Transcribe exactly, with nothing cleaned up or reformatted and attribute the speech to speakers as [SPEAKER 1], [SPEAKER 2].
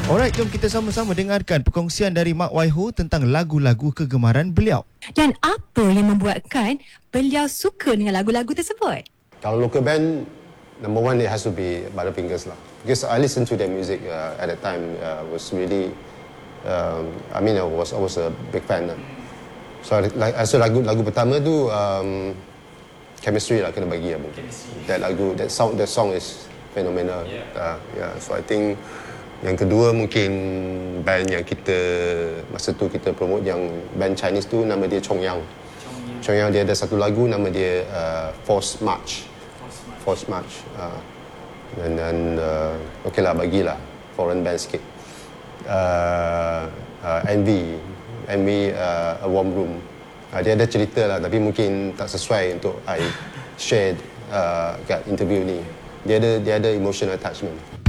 [SPEAKER 1] Alright, jom kita sama-sama dengarkan perkongsian dari Mak Wai Ho tentang lagu-lagu kegemaran beliau.
[SPEAKER 2] Dan apa yang membuatkan beliau suka dengan lagu-lagu tersebut?
[SPEAKER 3] Kalau local band, number one it has to be Butterfingers lah. Because I listened to their music uh, at that time uh, was really, um, I mean I was I was a big fan lah. So like, so lagu lagu pertama tu um, Chemistry lah kena bagi lah. That lagu, that sound, that song is phenomenal. Yeah. Uh, yeah. So I think yang kedua mungkin band yang kita masa tu kita promote yang band Chinese tu nama dia Chong Yang. Chong Yang dia ada satu lagu nama dia uh, Force March. Force March. Uh, dan dan uh, okey lah bagilah foreign band sikit. Uh, uh, Envy, Envy uh, A Warm Room. Uh, dia ada cerita lah tapi mungkin tak sesuai untuk I share uh, kat interview ni. Dia ada dia ada emotional attachment.